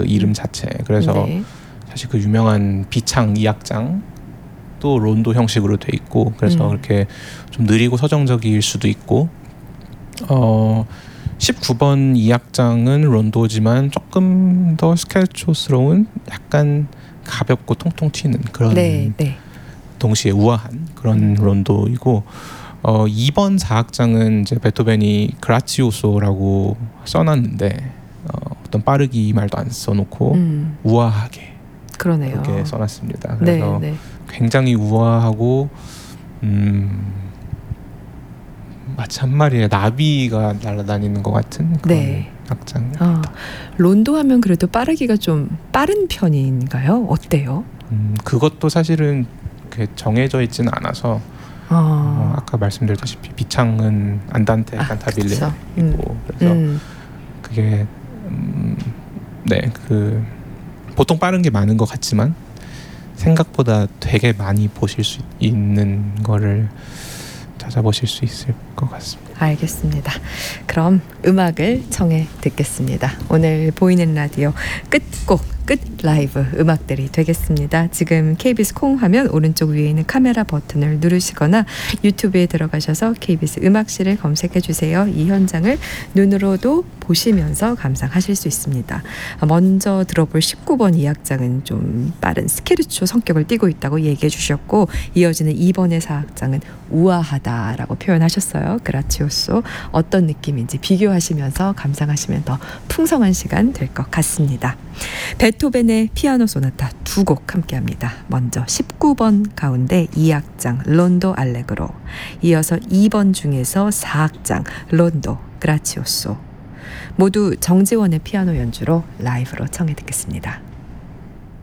이름 자체. 그래서 네. 사실 그 유명한 비창 2악장 또 론도 형식으로 돼 있고 그래서 그렇게 좀 느리고 서정적일 수도 있고 19번 2악장은 론도지만 조금 더 스케르초스러운 약간 가볍고 통통 튀는 그런 네, 네. 동시에 우아한 그런 론도이고 2번 4악장은 이제 베토벤이 그라치오소라고 써놨는데 어떤 빠르기 말도 안 써놓고 우아하게 그러네요. 그렇게 써놨습니다. 그래서 네, 네. 굉장히 우아하고 마치 한 마리의 나비가 날아다니는 것 같은 그런 네. 악장입니다. 론도 하면 그래도 빠르기가 좀 빠른 편인가요? 어때요? 그것도 사실은 정해져 있지는 않아서 아까 말씀드렸다시피 비창은 안단테, 칸타빌레 있고 그래서 그게 네, 그 보통 빠른 게 많은 것 같지만 생각보다 되게 많이 보실 수 있는 거를 찾아보실 수 있을 것 같습니다. 알겠습니다. 그럼 음악을 청해 듣겠습니다. 오늘 보이는 라디오 끝곡 끝 라이브 음악들이 되겠습니다. 지금 KBS 콩 화면 오른쪽 위에 있는 카메라 버튼을 누르시거나 유튜브에 들어가셔서 KBS 음악실을 검색해 주세요. 이 현장을 눈으로도 보시면서 감상하실 수 있습니다. 먼저 들어볼 19번 2악장은 좀 빠른 스케르초 성격을 띠고 있다고 얘기해 주셨고 이어지는 2번의 4악장은 우아하다라고 표현하셨어요. 그라치오소 어떤 느낌인지 비교하시면서 감상하시면 더 풍성한 시간 될 것 같습니다. 베토벤의 피아노 소나타 두 곡 함께합니다. 먼저 19번 가운데 2악장 론도 알레그로, 이어서 2번 중에서 4악장 론도 그라치오소. 모두 정지원의 피아노 연주로 라이브로 청해 듣겠습니다.